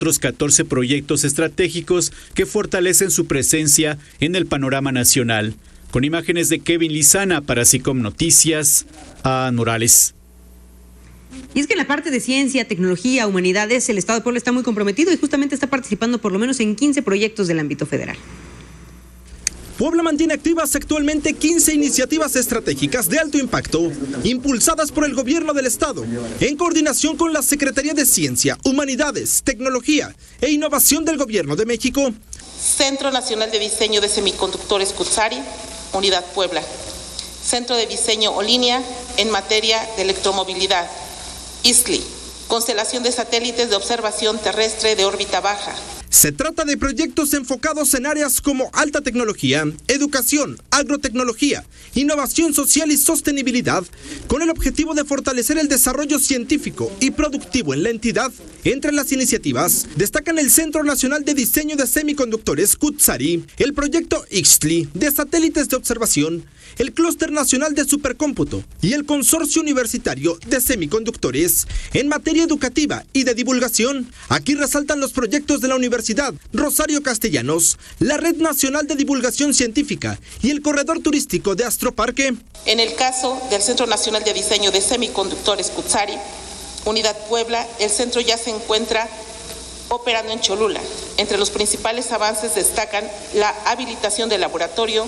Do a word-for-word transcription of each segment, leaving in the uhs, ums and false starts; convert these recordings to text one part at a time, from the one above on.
otros catorce proyectos estratégicos que fortalecen su presencia en el panorama nacional. Con imágenes de Kevin Lizana para SICOM Noticias, a Morales. Y es que en la parte de ciencia, tecnología, humanidades, el Estado de Puebla está muy comprometido y justamente está participando por lo menos en quince proyectos del ámbito federal. Puebla mantiene activas actualmente quince iniciativas estratégicas de alto impacto, impulsadas por el gobierno del estado, en coordinación con la Secretaría de Ciencia, Humanidades, Tecnología e Innovación del Gobierno de México. Centro Nacional de Diseño de Semiconductores Cutzari, Unidad Puebla. Centro de Diseño Olinia en materia de electromovilidad, I S L I. Constelación de satélites de observación terrestre de órbita baja. Se trata de proyectos enfocados en áreas como alta tecnología, educación, agrotecnología, innovación social y sostenibilidad, con el objetivo de fortalecer el desarrollo científico y productivo en la entidad. Entre las iniciativas destacan el Centro Nacional de Diseño de Semiconductores Cutzari, el proyecto I S L I de satélites de observación, el Clúster Nacional de Supercómputo y el Consorcio Universitario de Semiconductores en materia educativa y de divulgación. Aquí resaltan los proyectos de la Universidad Rosario Castellanos, la Red Nacional de Divulgación Científica y el Corredor Turístico de Astroparque. En el caso del Centro Nacional de Diseño de Semiconductores Cutzari, Unidad Puebla, el centro ya se encuentra operando en Cholula. Entre los principales avances destacan la habilitación del laboratorio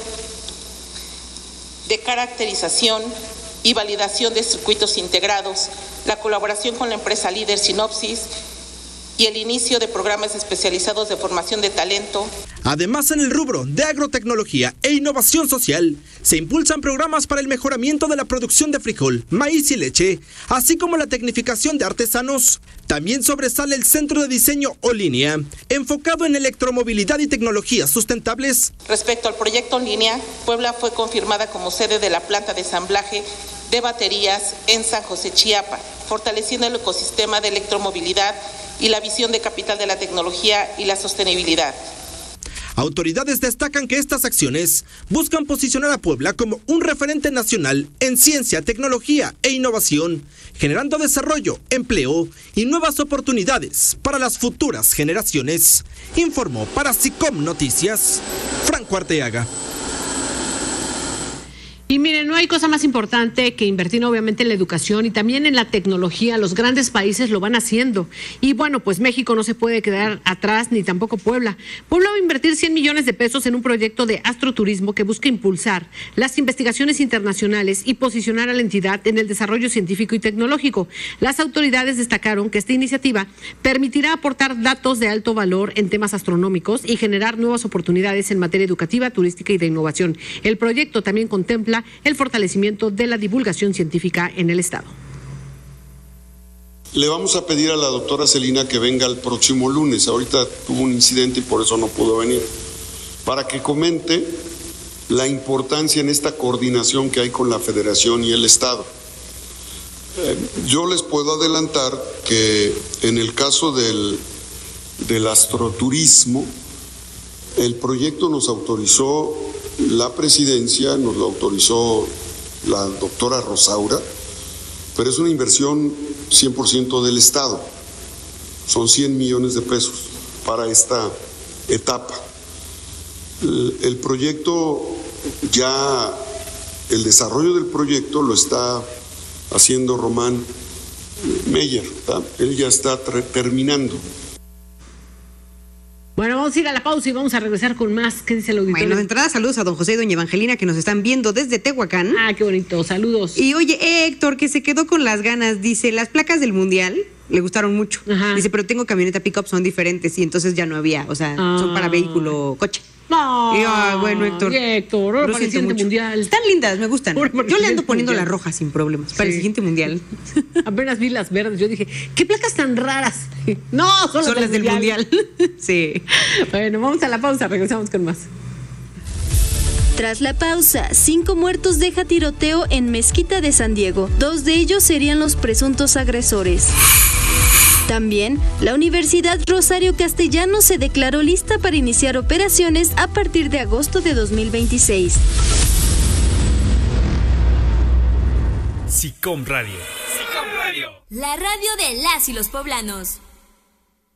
de caracterización y validación de circuitos integrados, la colaboración con la empresa líder Sinopsis y el inicio de programas especializados de formación de talento. Además, en el rubro de agrotecnología e innovación social, se impulsan programas para el mejoramiento de la producción de frijol, maíz y leche, así como la tecnificación de artesanos. También sobresale el Centro de Diseño Olinia, enfocado en electromovilidad y tecnologías sustentables. Respecto al proyecto Olinia, Puebla fue confirmada como sede de la planta de ensamblaje de baterías en San José, Chiapa, fortaleciendo el ecosistema de electromovilidad y la visión de capital de la tecnología y la sostenibilidad. Autoridades destacan que estas acciones buscan posicionar a Puebla como un referente nacional en ciencia, tecnología e innovación, generando desarrollo, empleo y nuevas oportunidades para las futuras generaciones. Informó para SICOM Noticias, Franco Arteaga. Y miren, no hay cosa más importante que invertir obviamente en la educación y también en la tecnología. Los grandes países lo van haciendo. Y bueno, pues México no se puede quedar atrás, ni tampoco Puebla. Puebla va a invertir cien millones de pesos en un proyecto de astroturismo que busca impulsar las investigaciones internacionales y posicionar a la entidad en el desarrollo científico y tecnológico. Las autoridades destacaron que esta iniciativa permitirá aportar datos de alto valor en temas astronómicos y generar nuevas oportunidades en materia educativa, turística y de innovación. El proyecto también contempla el fortalecimiento de la divulgación científica en el estado. Le vamos a pedir a la doctora Celina que venga el próximo lunes. Ahorita tuvo un incidente y por eso no pudo venir, para que comente la importancia en esta coordinación que hay con la Federación y el Estado. Eh, yo les puedo adelantar que en el caso del, del astroturismo, el proyecto nos autorizó la presidencia, nos lo autorizó la doctora Rosaura, pero es una inversión cien por ciento del Estado. Son cien millones de pesos para esta etapa. El, el proyecto ya, el desarrollo del proyecto lo está haciendo Román Meyer, ¿tá? Él ya está terminando. Bueno, vamos a ir a la pausa y vamos a regresar con más. ¿Qué dice el auditorio? Bueno, de entrada, saludos a don José y doña Evangelina que nos están viendo desde Tehuacán. Ah, qué bonito, saludos. Y oye, Héctor, que se quedó con las ganas, dice, las placas del Mundial le gustaron mucho. Ajá. Dice, pero tengo camioneta pick-up, son diferentes y entonces ya no había, o sea, ah. son para vehículo, coche. No, y, ah, bueno, Héctor. Héctor, ahora para el siguiente mundial. Están lindas, me gustan. Yo le ando poniendo las rojas sin problemas. Sí. Para el siguiente mundial. Apenas vi las verdes. Yo dije, ¿qué placas tan raras? No, son, son las, las del mundial. mundial. Sí. Bueno, vamos a la pausa, regresamos con más. Tras la pausa, cinco muertos deja tiroteo en Mezquita de San Diego. Dos de ellos serían los presuntos agresores. También, la Universidad Rosario Castellanos se declaró lista para iniciar operaciones a partir de agosto de dos mil veintiséis. SICOM Radio. SICOM Radio. La radio de las y los poblanos.